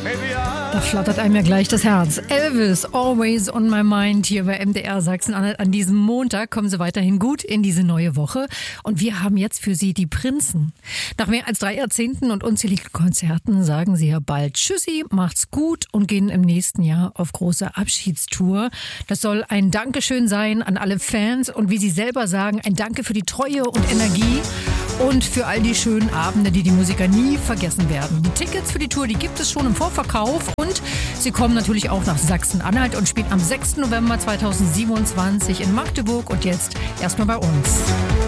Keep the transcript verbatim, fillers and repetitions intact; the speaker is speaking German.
Da flattert einem ja gleich das Herz. Elvis, Always on My Mind hier bei M D R Sachsen-Anhalt. An diesem Montag kommen Sie weiterhin gut in diese neue Woche. Und wir haben jetzt für Sie die Prinzen. Nach mehr als drei Jahrzehnten und unzähligen Konzerten sagen sie ja bald Tschüssi, macht's gut und gehen im nächsten Jahr auf große Abschiedstour. Das soll ein Dankeschön sein an alle Fans und wie sie selber sagen, ein Danke für die Treue und Energie. Und für all die schönen Abende, die die Musiker nie vergessen werden. Die Tickets für die Tour, die gibt es schon im Vorverkauf. Und sie kommen natürlich auch nach Sachsen-Anhalt und spielen am sechsten November zweitausendsiebenundzwanzig in Magdeburg und jetzt erstmal bei uns.